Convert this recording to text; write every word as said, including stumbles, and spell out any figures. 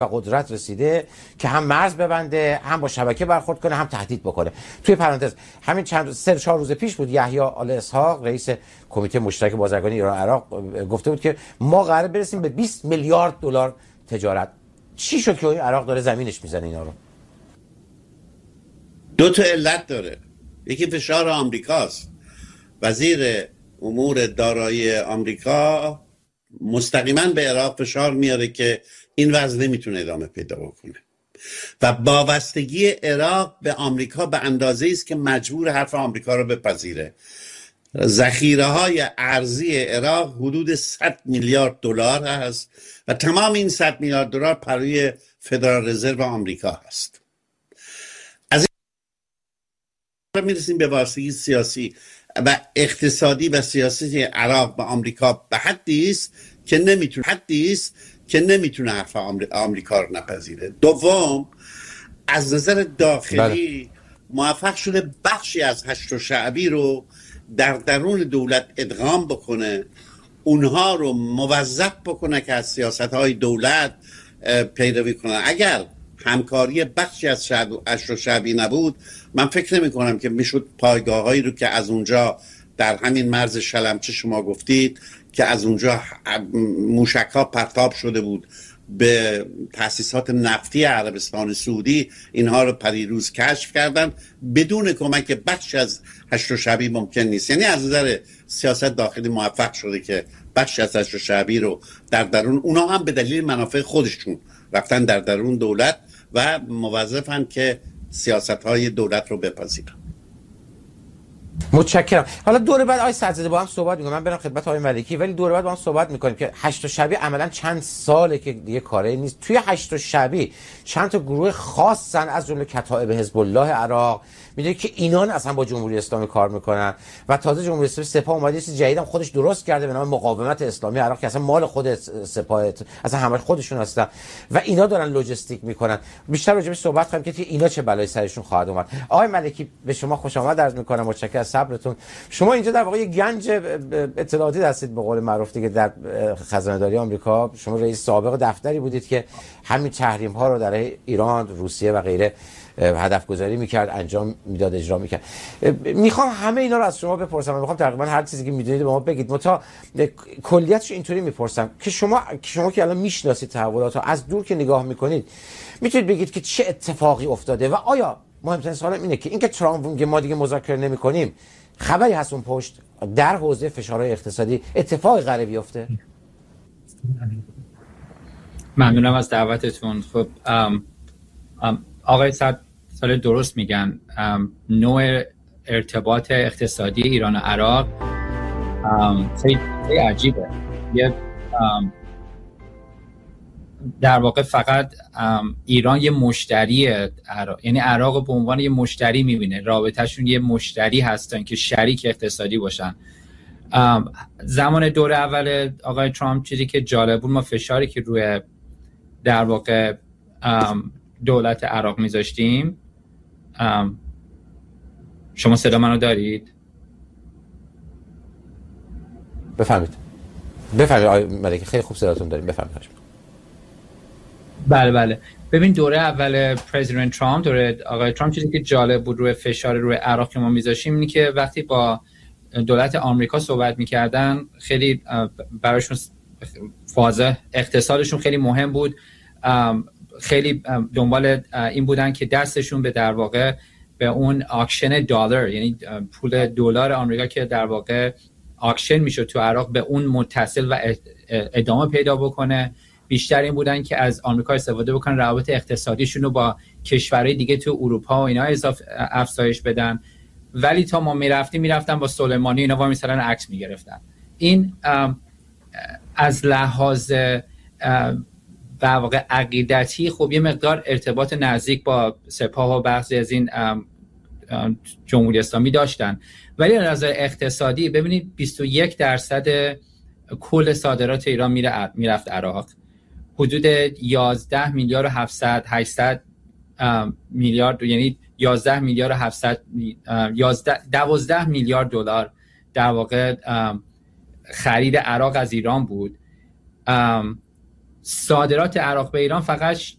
و قدرت رسیده که هم مرز ببنده، هم با شبکه برخورد کنه، هم تهدید بکنه. توی پرانتز همین چند سه چهار روز پیش بود یحیی آل اسحاق رئیس کمیته مشترک بازرگانی ایران عراق گفته بود که ما قراره برسیم به بیست میلیارد دلار تجارت. چی شد که عراق داره زمینش میزنه اینا رو؟ دو تا علت داره. یکی فشار آمریکاست. وزیر امور دارایی آمریکا مستقیما به عراق فشار میاره که این وضع نمیتونه ادامه پیدا بکنه و وابستگی عراق به آمریکا به اندازه است که مجبور حرف آمریکا رو بپذیره. ذخیره های ارزی عراق حدود صد میلیارد دلار هست و تمام این صد میلیارد دلار پروی فدرال رزرو آمریکا هست. از این میرسیم به وابستگی سیاسی و اقتصادی و سیاسی عراق به آمریکا به حدی است که نمیتونه حدی است که نمیتونه حرف آمریکا رو نپذیره. دوم، از نظر داخلی بله. موفق شده بخشی از هشت شعبی رو در درون دولت ادغام بکنه، اونها رو موظف بکنه که از سیاست‌های دولت پیروی کنن. اگر همکاری بخشی از هشت شعبی نبود، من فکر نمی کنم که میشد پایگاه‌هایی رو که از اونجا در همین مرز شلمچه شما گفتید که از اونجا موشک‌ها پرتاب شده بود به تأسیسات نفتی عربستان سعودی، اینها رو پریروز کشف کردن، بدون کمک بخش از هشت شعبی ممکن نیست. یعنی از نظر سیاست داخلی موفق شده که بخش از هشت شعبی رو در درون، اونا هم به دلیل منافع خودشون رفتن در درون دولت و موظفن که سیاست‌های دولت رو بپذیرن. متشکرم. حالا دور بعد آقای صدرزاده با هم صحبت می‌کنیم. من برم خدمت آقای ملکی، ولی دور بعد با هم صحبت می‌کنیم که هشت شعبی عملاً چند ساله که دیگه کاری نیست. توی هشت شعبی چند تا گروه خاصن از جمله کتائب حزب الله عراق، میدونید که اینا اصلا با جمهوری اسلامی کار میکنن و تازه جمهوری اسلامی سپاه اومده چیز جدیدم خودش درست کرده به نام مقاومت اسلامی عراق که اصلا مال خود سپاه، اصلا همه خودشون هستن و اینا دارن لوجستیک میکنن. بیشتر راجع به صحبت کنیم که اینا چه بلایی سرشون خواهد اومد. آقای ملکی به شما خوش آمد عرض میکنم، متشکرم از صبرتون. شما اینجا در واقع یه گنج اطلاعاتی هستید به قول معروف دیگه در خزانه داری آمریکا. شما رئیس سابق دفتری بودید که همین تحریم ها رو در ایران، روسیه و غیره هدف گذاری میکرد، انجام میداد، اجرا میکرد. میخوام همه اینا رو از شما بپرسم، میخوام تقریبا هر چیزی که میدونید به ما بگید. متا کلیتش اینطوری میپرسم که شما شما که الان میشناسید تحولات رو، از دور که نگاه میکنید میتونید بگید که چه اتفاقی افتاده و آیا مهمترین سوالم اینه که اینکه ترامپ که ما دیگه مذاکره نمیکنیم خبری هست اون پشت در حوزه فشارهای اقتصادی اتفاقی قراره بیفته؟ ممنونم از دعوتتون. خب ام ام آقای صد سال درست میگن، نوع ارتباط اقتصادی ایران و عراق خیلی عجیبه. یه در واقع فقط ایران یه مشتری عراق، یعنی عراق به عنوان یه مشتری میبینه، رابطهشون یه مشتری هستن که شریک اقتصادی باشن. زمان دور اول آقای ترامپ چیزی که جالب بود، ما فشاری که روی در واقع دولت عراق میذاشتیم. شما صدا منو دارید؟ بفهمید بفهمید آقای ملکی، خیلی خوب صداتون داریم، بفهمید. بله بله. ببین دوره اول پرزیدنت ترامپ، دوره آقای ترامپ، چیزی که جالب بود روی فشار روی عراق که ما میذاشیم اینی که وقتی با دولت آمریکا صحبت میکردن خیلی براشون واضح اقتصادشون خیلی مهم بود، خیلی دنبال این بودن که دستشون به در واقع به اون آکشن دلار، یعنی پول دلار آمریکا که در واقع آکشن میشد تو عراق، به اون متصل و ادامه پیدا بکنه. بیشتر این بودن که از آمریکا استفاده بکنن روابط اقتصادیشون رو با کشورهای دیگه تو اروپا و اینا اضافه افزایش بدن. ولی تا ما میرفتیم میرفتن با سلیمانی اینا مثلا عکس میگرفتن. این از لحاظ در واقع عقیدتی خب یه مقدار ارتباط نزدیک با سپاه و بعضی از این جمهوری اسلامی داشتن، ولی از نظر اقتصادی ببینید بیست و یک درصد کل صادرات ایران میره میرفت عراق، حدود یازده میلیارد و هفتصد هشتصد میلیارد، یعنی یازده میلیارد و هفتصد دوازده میلیارد دلار در واقع خرید عراق از ایران بود. صادرات عراق به ایران فقط